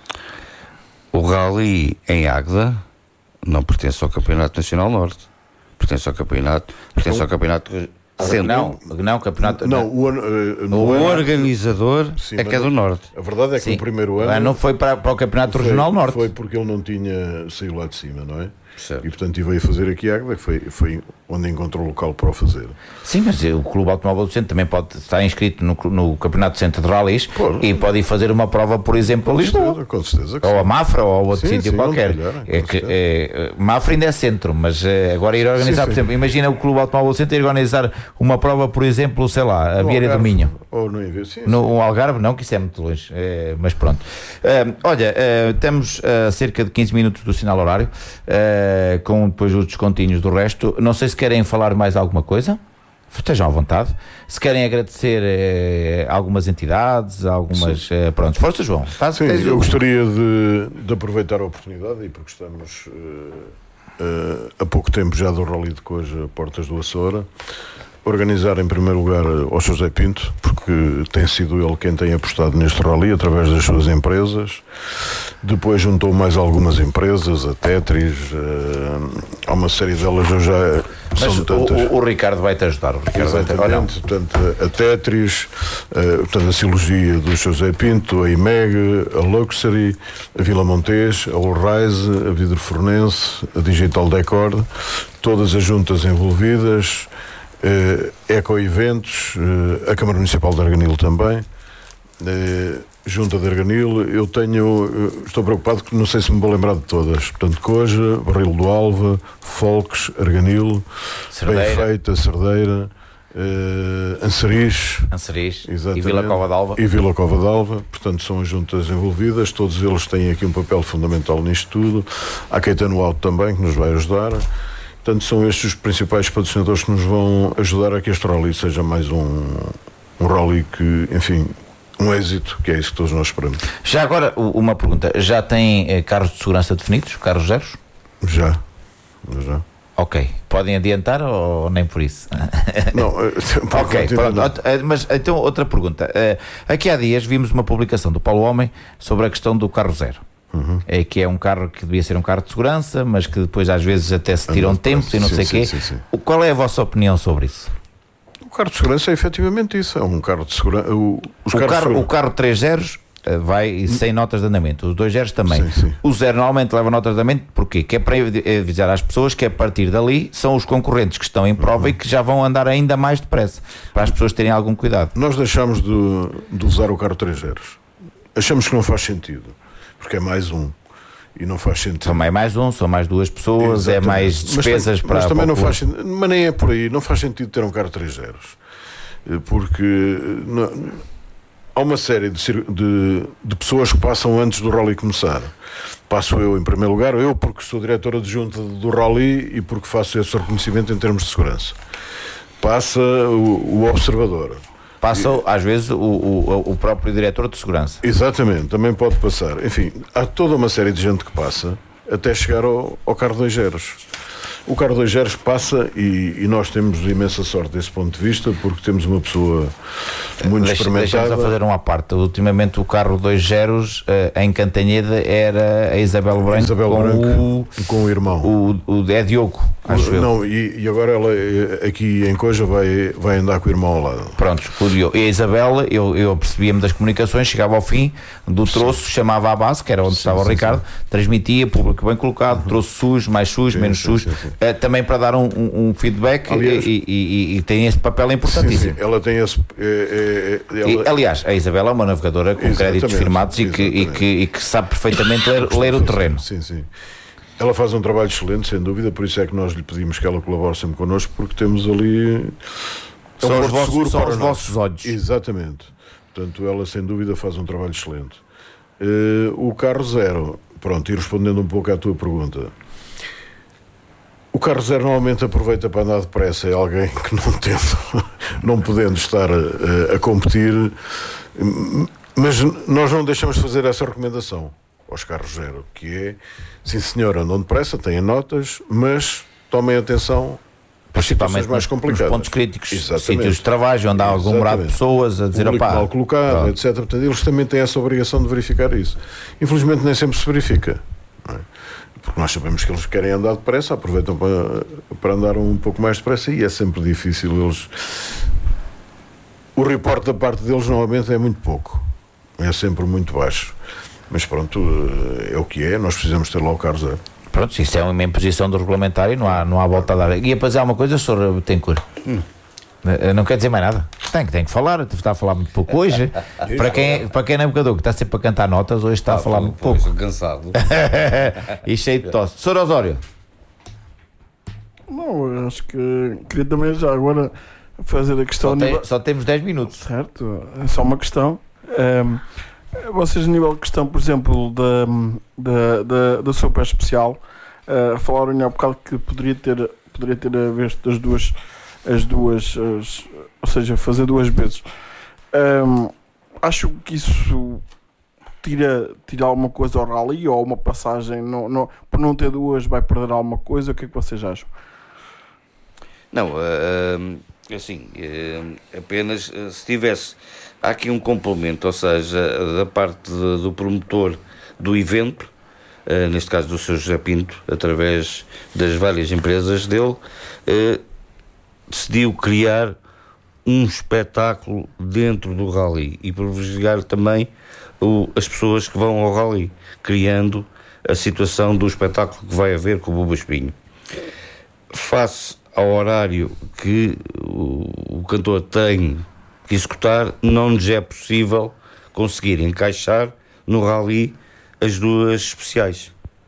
Speaker 4: O rally em Águeda não pertence ao Campeonato Nacional Norte, pertence ao Campeonato, pertence ao Campeonato Centro.
Speaker 2: Não, não, campeonato.
Speaker 1: Não, o, uh,
Speaker 4: o organizador sim, é que é do Norte.
Speaker 1: A verdade é que sim. No primeiro ano.
Speaker 2: Mas não foi para, para o Campeonato
Speaker 1: foi,
Speaker 2: Regional Norte.
Speaker 1: Foi porque ele não tinha saído lá de cima, não é?
Speaker 4: Certo.
Speaker 1: E portanto veio fazer aqui a Águeda, que foi, foi onde encontrou o local para o fazer.
Speaker 2: Sim, mas o Clube Automóvel do Centro também pode estar inscrito no, no Campeonato Centro de Rallys e pode ir fazer uma prova, por exemplo, a Lisboa.
Speaker 1: Com certeza.
Speaker 2: Ou a Mafra, ou a outro
Speaker 1: sim,
Speaker 2: sítio
Speaker 1: sim,
Speaker 2: qualquer.
Speaker 1: Melhor,
Speaker 2: é que, é, Mafra ainda é centro, mas é, agora ir organizar, sim, por exemplo, imagina o Clube Automóvel do Centro ir organizar uma prova, por exemplo, sei lá, a
Speaker 1: no
Speaker 2: Vieira do Minho.
Speaker 1: Ou no Envio, sim,
Speaker 2: no
Speaker 1: sim.
Speaker 2: Um Algarve, não, que isso é muito longe, é, mas pronto. Uh, olha, uh, temos uh, cerca de quinze minutos do sinal horário, uh, com depois os descontinhos do resto. Não sei se querem falar mais alguma coisa. Estejam à vontade. Se querem agradecer eh, algumas entidades, algumas. Eh, pronto, força, João. Faz,
Speaker 1: Sim,
Speaker 2: tens...
Speaker 1: eu gostaria de, de aproveitar a oportunidade, e porque estamos uh, uh, há pouco tempo já do Rally de Coja, Portas do Açora, organizar em primeiro lugar ao José Pinto, porque tem sido ele quem tem apostado neste rally através das suas empresas. Depois juntou mais algumas empresas, a Tetris, uh, há uma série delas eu já.
Speaker 2: Mas
Speaker 1: são tantas.
Speaker 2: O, o Ricardo vai-te ajudar. O Ricardo vai-te...
Speaker 1: Olha, portanto, a Tetris, uh, portanto, a Silogia do José Pinto, a I M E G, a Luxury, a Vila Montes, a Allrise, a Vidro Fornense, a Digital Decor, todas as juntas envolvidas. Uh, Eco-Eventos, uh, a Câmara Municipal de Arganil também, uh, Junta de Arganil. Eu tenho, uh, estou preocupado que não sei se me vou lembrar de todas. Portanto, Coja, Barril do Alva, Folques, Arganil, Bem Feita, Cerdeira, uh, Anseriz,
Speaker 2: Anseriz e Vila Cova d'Alva.
Speaker 1: E Vila Cova d'Alva. Portanto, são as juntas envolvidas, todos eles têm aqui um papel fundamental nisto tudo. Há Caetano Alto também, que nos vai ajudar. Portanto, são estes os principais patrocinadores que nos vão ajudar a que este rally seja mais um, um rally que, enfim, um êxito, que é isso que todos nós esperamos.
Speaker 2: Já agora, uma pergunta. Já tem eh, carros de segurança definidos? Carros zeros?
Speaker 1: Já. Já.
Speaker 2: Ok. Podem adiantar ou nem por isso?
Speaker 1: Não.
Speaker 2: Ok, pronto. Mas então, outra pergunta. Aqui há dias vimos uma publicação do Paulo Homem sobre a questão do carro zero. Uhum. É que é um carro que devia ser um carro de segurança, mas que depois às vezes até se tiram tempos e não sim, sei o quê. Sim, sim. Qual é a vossa opinião sobre isso?
Speaker 1: O carro de segurança é efetivamente isso. É um carro de segurança. O,
Speaker 2: os o, carro, de... o carro três zeros vai sem notas de andamento. Os dois zeros também. Sim, sim. O zero normalmente leva notas de andamento. Porquê? Que é para avisar às pessoas que a partir dali são os concorrentes que estão em prova uhum. e que já vão andar ainda mais depressa. Para as pessoas terem algum cuidado.
Speaker 1: Nós deixamos de, de usar o carro três zeros. Achamos que não faz sentido. Porque é mais um e não faz sentido.
Speaker 2: São mais, mais um, são mais duas pessoas, exatamente. É mais despesas
Speaker 1: mas,
Speaker 2: para...
Speaker 1: Mas também não faz sentido, mas nem é por aí, não faz sentido ter um carro três zeros, porque não, há uma série de, de, de pessoas que passam antes do rally começar. Passo eu em primeiro lugar, eu porque sou diretor adjunto do rally e porque faço esse reconhecimento em termos de segurança. Passa o, o observador.
Speaker 2: Passa, e, às vezes, o, o, o próprio diretor de segurança.
Speaker 1: Exatamente, também pode passar. Enfim, há toda uma série de gente que passa até chegar ao, ao carro dois zeros. O carro dois zeros passa e, e nós temos imensa sorte desse ponto de vista, porque temos uma pessoa muito
Speaker 2: Deixa,
Speaker 1: experimentada.
Speaker 2: Deixa-nos a fazer uma parte. Ultimamente o carro dois zeros uh, em Cantanhede era a Isabel Branco,
Speaker 1: Isabel
Speaker 2: com,
Speaker 1: Branco
Speaker 2: o,
Speaker 1: com o irmão.
Speaker 2: O, o é Diogo, acho
Speaker 1: o,
Speaker 2: eu.
Speaker 1: Não, e, e agora ela aqui em Coja vai, vai andar com o irmão ao lado.
Speaker 2: Pronto, o Diogo. E a Isabela, eu, eu percebia-me das comunicações, chegava ao fim do troço, sim, chamava à base, que era onde sim, estava sim, o Ricardo, sim, transmitia, público bem colocado, uhum, troço sujo, mais sujo, sim, menos sim, sujo, sim, sim. Uh, também para dar um, um, um feedback. Aliás, e, e, e, e tem esse papel importantíssimo.
Speaker 1: Sim, sim, ela tem esse. É, é, ela...
Speaker 2: e, aliás, a Isabela é uma navegadora com exatamente, créditos firmados e que, e, que, e que sabe perfeitamente ler, ler o terreno.
Speaker 1: Sim, sim. Ela faz um trabalho excelente, sem dúvida, por isso é que nós lhe pedimos que ela colabore sempre connosco, porque temos ali.
Speaker 2: São é um os, vossos, são os vossos olhos.
Speaker 1: Exatamente. Portanto, ela sem dúvida faz um trabalho excelente. Uh, o carro zero, pronto, e respondendo um pouco à tua pergunta. O carro zero normalmente aproveita para andar depressa, é alguém que não tendo, não podendo estar a, a competir, mas nós não deixamos de fazer essa recomendação aos carros zero, que é, sim senhor, andam depressa, têm notas, mas tomem atenção para as situações mais complicadas.
Speaker 2: Nos pontos críticos, sítios de trabalho, onde há aglomerado de pessoas a dizer, opá,
Speaker 1: mal colocado, pronto, etcétera. Portanto, eles também têm essa obrigação de verificar isso. Infelizmente nem sempre se verifica, não é? Porque nós sabemos que eles querem andar depressa, aproveitam para, para andar um pouco mais depressa e é sempre difícil. Eles... O report da parte deles normalmente é muito pouco, é sempre muito baixo. Mas pronto, é o que é, nós precisamos ter lá o carro zero.
Speaker 2: Pronto, isso é uma imposição do regulamentário, não há, não há volta a dar. E depois há uma coisa, senhor Betancourt. Hum. Não quer dizer mais nada. Tem, tem que falar, está a falar muito pouco hoje. para, quem, para quem é navegador que está sempre a cantar notas, hoje está ah, a falar muito pouco.
Speaker 4: Estou cansado.
Speaker 2: E cheio de tosse. senhor Osório.
Speaker 3: Não, eu acho que queria também já agora fazer a questão.
Speaker 2: Só, tem,
Speaker 3: nível...
Speaker 2: só temos dez minutos.
Speaker 3: Certo, é só uma questão. Um, vocês, a nível de questão, por exemplo, da, da, da, da sopa especial, uh, falaram há bocado que poderia ter, poderia ter a vez das duas. As duas, as, ou seja, fazer duas vezes. Um, acho que isso tira, tira alguma coisa ao rally ou uma passagem, não, não, por não ter duas vai perder alguma coisa. O que é que vocês acham?
Speaker 4: Não, uh, assim, uh, apenas uh, se tivesse, há aqui um complemento, ou seja, da parte de, do promotor do evento, uh, neste caso do senhor José Pinto, através das várias empresas dele, uh, decidiu criar um espetáculo dentro do rally e privilegiar também o, as pessoas que vão ao rally, criando a situação do espetáculo que vai haver com o Buba Espinho. Face ao horário que o, o cantor tem que executar, não nos é possível conseguir encaixar no rally as duas especiais.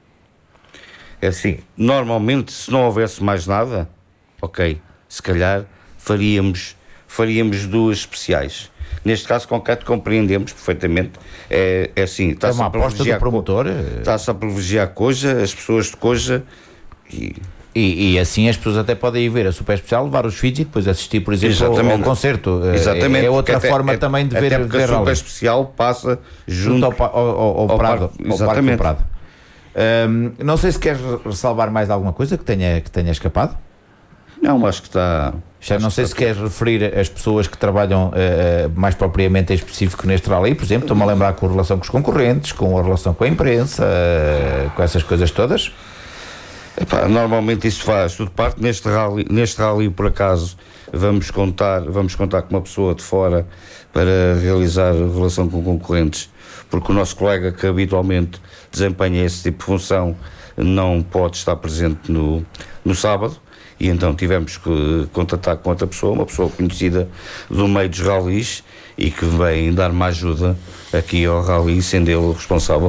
Speaker 4: É assim, normalmente se não houvesse mais nada, ok, se calhar faríamos, faríamos duas especiais. Neste caso concreto compreendemos perfeitamente, é, é assim, está-se
Speaker 2: é uma
Speaker 4: a
Speaker 2: aposta do promotor,
Speaker 4: está-se a privilegiar Coja, as pessoas de Coja e...
Speaker 2: E, e assim as pessoas até podem ir ver a super especial, levar os filhos e depois assistir, por exemplo, ao, ao concerto.
Speaker 4: Exatamente.
Speaker 2: É, é outra
Speaker 4: até,
Speaker 2: forma
Speaker 4: é,
Speaker 2: também de ver,
Speaker 4: até porque
Speaker 2: ver
Speaker 4: a super
Speaker 2: rally.
Speaker 4: Especial passa junto,
Speaker 2: junto ao, ao, ao, ao Prado,
Speaker 4: parque,
Speaker 2: ao Parque do Prado. Um, não sei se queres ressalvar mais alguma coisa que tenha, que tenha escapado.
Speaker 4: Não, acho que está...
Speaker 2: Já não sei se queres referir as pessoas que trabalham uh, mais propriamente em específico neste rally, por exemplo, estou-me a lembrar com a relação com os concorrentes, com a relação com a imprensa, uh, com essas coisas todas.
Speaker 4: Epá, normalmente isso faz tudo parte. Neste rally, neste rally por acaso vamos contar, vamos contar com uma pessoa de fora para realizar a relação com concorrentes, porque o nosso colega que habitualmente desempenha esse tipo de função não pode estar presente no, no sábado, e então tivemos que contatar com outra pessoa, uma pessoa conhecida do meio dos rallies e que vem dar-me ajuda aqui ao rally, sendo ele o responsável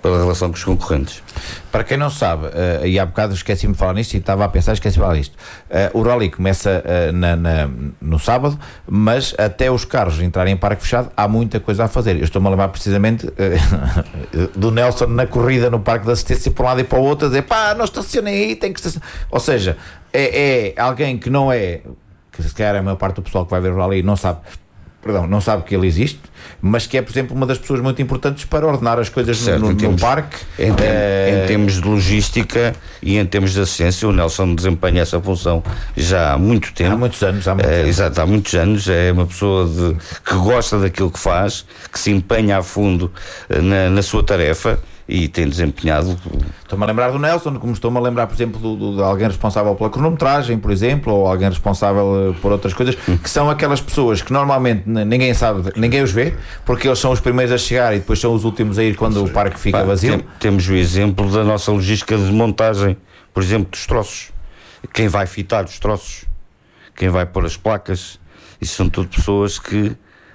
Speaker 4: pela relação com os concorrentes.
Speaker 2: Para quem não sabe, uh, e há bocado esqueci-me de falar nisto e estava a pensar, esqueci de falar nisto. Uh, o rally começa uh, na, na, no sábado, mas até os carros entrarem em parque fechado, há muita coisa a fazer. Eu estou-me a lembrar precisamente uh, do Nelson na corrida no parque de assistência, por um lado e para o outro, a dizer pá, não estacionem aí, tem que estacionar. Ou seja, é, é alguém que não é, que se calhar a maior parte do pessoal que vai ver o rally não sabe. Perdão, não sabe que ele existe, mas que é, por exemplo, uma das pessoas muito importantes para ordenar as coisas certo, no, no, termos, no parque.
Speaker 4: Em, tem, é... em termos de logística e em termos de assistência, o Nelson desempenha essa função já há muito tempo.
Speaker 2: Há muitos anos. Há muito
Speaker 4: é,
Speaker 2: tempo.
Speaker 4: Exato, há muitos anos. É uma pessoa de, que gosta daquilo que faz, que se empenha a fundo na, na sua tarefa. E tem desempenhado.
Speaker 2: Estou-me a lembrar do Nelson, como estou-me a lembrar, por exemplo, do, do, de alguém responsável pela cronometragem, por exemplo, ou alguém responsável por outras coisas, hum. que são aquelas pessoas que normalmente ninguém sabe, ninguém os vê, porque eles são os primeiros a chegar e depois são os últimos a ir quando o parque fica Pá, vazio.
Speaker 4: Tem, temos o exemplo da nossa logística de montagem, por exemplo, dos troços. Quem vai fitar os troços, quem vai pôr as placas, isso são tudo pessoas que.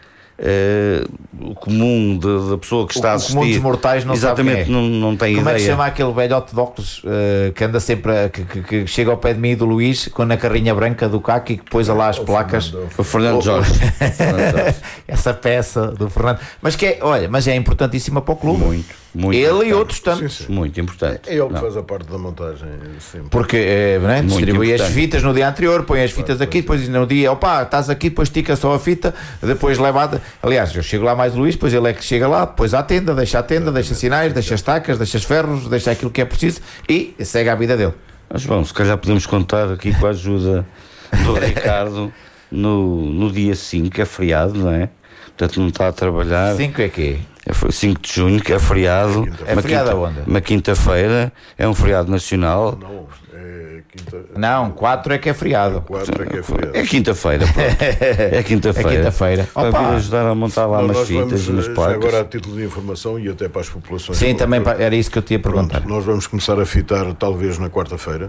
Speaker 4: Uh, o comum da pessoa que está
Speaker 2: o,
Speaker 4: a assistir,
Speaker 2: o comum dos mortais não
Speaker 4: exatamente,
Speaker 2: sabe quem é.
Speaker 4: não, não tem
Speaker 2: Como
Speaker 4: ideia.
Speaker 2: É que se chama aquele velhote de óculos uh, que anda sempre a, que, que, que chega ao pé de mim e do Luís com na carrinha branca do Caqui e que pôs lá as o placas
Speaker 4: Fernando, o Fernando o, Jorge
Speaker 2: essa peça do Fernando, mas que é, olha, mas é importantíssima para o clube,
Speaker 4: muito, muito
Speaker 2: ele
Speaker 4: importante.
Speaker 2: E outros tantos,
Speaker 1: sim, sim.
Speaker 4: Muito importante.
Speaker 1: É ele que não. faz a parte da montagem sempre.
Speaker 2: Porque é, né, distribui as fitas no dia anterior, põe as fitas claro, aqui, depois no dia, opá, estás aqui, depois estica só a fita, depois leva, aliás, eu chego lá mais Luís, depois ele é que chega lá, depois à tenda, deixa a tenda, deixa sinais, deixa as tacas, deixa os ferros, deixa aquilo que é preciso e segue a vida dele.
Speaker 4: Mas bom, se calhar podemos contar aqui com a ajuda do Ricardo no, no dia cinco, que é feriado, não é? Portanto não está a trabalhar.
Speaker 2: cinco é quê?
Speaker 4: É cinco de junho, que é feriado.
Speaker 2: É feriado aonde?
Speaker 4: Uma quinta-feira, é um feriado nacional.
Speaker 1: Não, é quinta...
Speaker 2: Não, quatro é que é feriado.
Speaker 1: quatro é que é feriado.
Speaker 4: É quinta-feira, pronto. É quinta-feira.
Speaker 2: É quinta-feira.
Speaker 4: Para vir ajudar a montar lá umas fitas e umas placas.
Speaker 1: Agora a título de informação e até para as populações.
Speaker 2: Sim, também era isso que eu te ia perguntar.
Speaker 1: Pronto, nós vamos começar a fitar talvez na quarta-feira.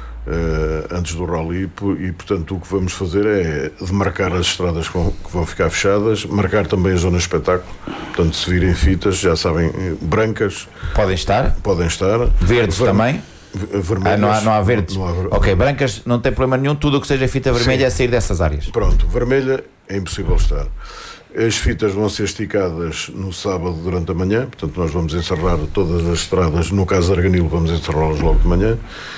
Speaker 1: Uh, antes do rally e portanto o que vamos fazer é demarcar as estradas que vão, que vão ficar fechadas, marcar também a zona de espetáculo, portanto se virem fitas já sabem, brancas
Speaker 2: podem estar,
Speaker 1: podem estar
Speaker 2: verdes Ver... também
Speaker 1: vermelhas,
Speaker 2: ah, não, há, não há verdes não, não há... ok, brancas não tem problema nenhum, tudo o que seja fita vermelha Sim. é sair dessas áreas.
Speaker 1: Pronto, vermelha é impossível estar. As fitas vão ser esticadas no sábado durante a manhã, portanto nós vamos encerrar todas as estradas, no caso de Arganil vamos encerrá-las logo de manhã.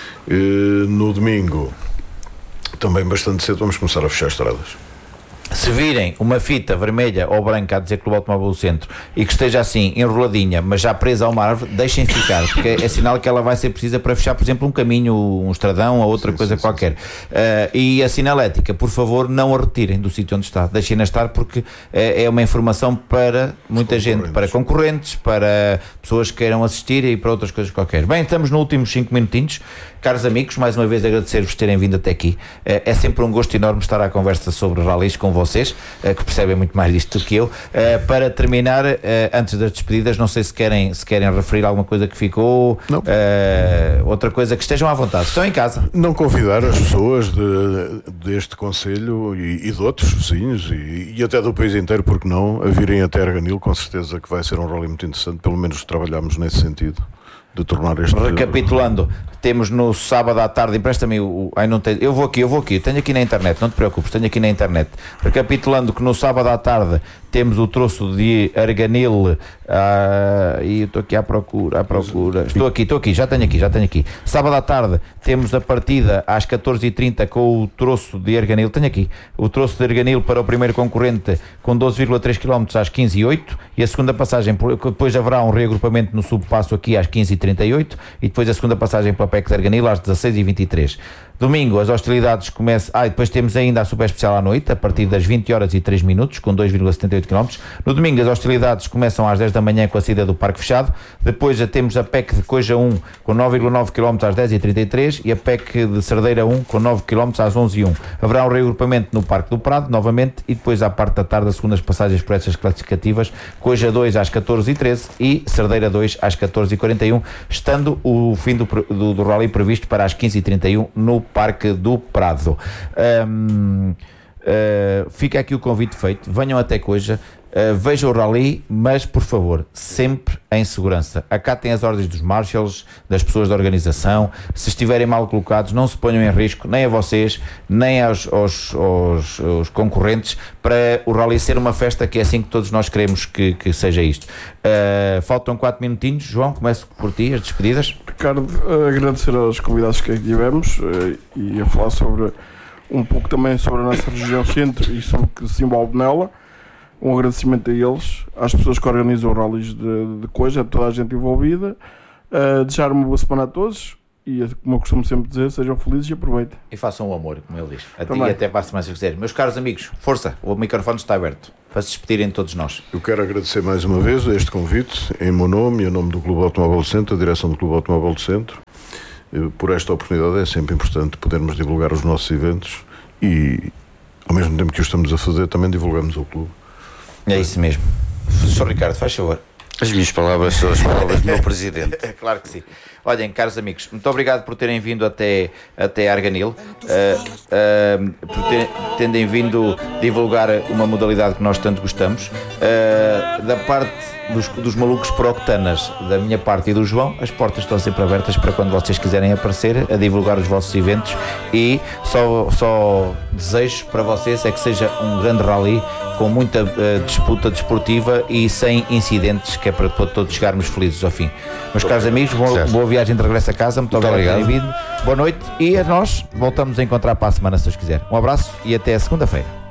Speaker 1: Uh, no domingo também bastante cedo vamos começar a fechar estradas.
Speaker 2: Se virem uma fita vermelha ou branca a dizer Clube Automóvel do Centro e que esteja assim enroladinha, mas já presa a uma árvore, deixem ficar, porque é sinal que ela vai ser precisa para fechar, por exemplo, um caminho, um estradão ou outra sim, coisa sim, qualquer. Sim, sim. Uh, e a sinalética, por favor, não a retirem do sítio onde está, deixem-na estar, porque é, é uma informação para muita gente, para concorrentes, para pessoas que queiram assistir e para outras coisas qualquer. Bem, estamos nos últimos cinco minutinhos. Caros amigos, mais uma vez agradecer-vos terem vindo até aqui. É sempre um gosto enorme estar à conversa sobre rallies com vocês, que percebem muito mais disto do que eu. Para terminar, antes das despedidas, não sei se querem, se querem referir alguma coisa que ficou, não. outra coisa que estejam à vontade. Estão em casa.
Speaker 1: Não convidar as pessoas de, deste concelho e, e de outros vizinhos e, e até do país inteiro, porque não, a virem até Arganil, com certeza que vai ser um rally muito interessante, pelo menos trabalhamos nesse sentido. De tornar este...
Speaker 2: Recapitulando, temos no sábado à tarde, empresta-me o... Ai, não tenho, eu vou aqui, eu vou aqui, tenho aqui na internet, não te preocupes, tenho aqui na internet. Recapitulando que no sábado à tarde temos o troço de Arganil, ah, e eu estou aqui à procura, à procura, estou aqui, estou aqui, já tenho aqui, já tenho aqui. Sábado à tarde temos a partida às catorze e trinta com o troço de Arganil, tenho aqui, o troço de Arganil para o primeiro concorrente com doze vírgula três quilómetros às quinze e oito e a segunda passagem, depois haverá um reagrupamento no subpasso aqui às quinze e trinta e oito e depois a segunda passagem pela P E C de Arganil às dezasseis e vinte e três. Domingo as hostilidades começam, ah, e depois temos ainda a super especial à noite a partir das vinte horas e três minutos com dois vírgula setenta e oito quilómetros. No domingo as hostilidades começam às dez da manhã com a saída do Parque Fechado, depois já temos a P E C de Coja um com nove vírgula nove quilómetros às dez e trinta e três e a P E C de Cerdeira um com nove quilómetros às onze e um. Haverá um reagrupamento no Parque do Prado novamente e depois à parte da tarde as segundas passagens por essas classificativas, Coja dois às catorze e treze e Cerdeira dois às catorze e quarenta e um, estando o fim do, do, do rally previsto para as quinze e trinta e um no Parque do Prado. Um, uh, fica aqui o convite feito, venham até Coja. Uh, veja o rally, mas por favor, sempre em segurança. Acatem as ordens dos marshals, das pessoas da organização. Se estiverem mal colocados, não se ponham em risco, nem a vocês, nem aos, aos, aos, aos concorrentes, para o rally ser uma festa que é assim que todos nós queremos que, que seja isto. Uh, faltam quatro minutinhos. João, começo por ti, as despedidas.
Speaker 3: Ricardo, agradecer aos convidados que aqui tivemos uh, e a falar sobre um pouco também sobre a nossa região centro e sobre o que se envolve nela. Um agradecimento a eles, às pessoas que organizam rallies de, de coisa, a toda a gente envolvida. Uh, desejar uma boa semana a todos e, como eu costumo sempre dizer, sejam felizes e aproveitem.
Speaker 2: E façam o amor, como ele diz. A
Speaker 3: Também.
Speaker 2: ti e até para a semana, se quiserem. Meus caros amigos, força, o microfone está aberto para se despedirem de todos nós.
Speaker 1: Eu quero agradecer mais uma vez este convite, em meu nome e em nome do Clube Automóvel do Centro, a direção do Clube Automóvel do Centro. Por esta oportunidade é sempre importante podermos divulgar os nossos eventos e, ao mesmo tempo que o estamos a fazer, também divulgamos o clube.
Speaker 2: É isso mesmo. Sr. Ricardo, faz favor.
Speaker 4: As minhas palavras são as palavras do meu presidente.
Speaker 2: Claro que sim. Olhem, caros amigos, muito obrigado por terem vindo até, até Arganil, uh, uh, por ter, terem vindo divulgar uma modalidade que nós tanto gostamos. Uh, da parte dos, dos malucos por octanas, da minha parte e do João, as portas estão sempre abertas para quando vocês quiserem aparecer a divulgar os vossos eventos, e só, só desejo para vocês é que seja um grande rally com muita uh, disputa desportiva e sem incidentes, que é para todos chegarmos felizes ao fim. Meus caros amigos, boa, boa viagem de regresso a casa, muito, muito obrigado por terem vindo, boa noite, e a nós voltamos a encontrar para a semana, se Deus quiser. Um abraço e até segunda-feira.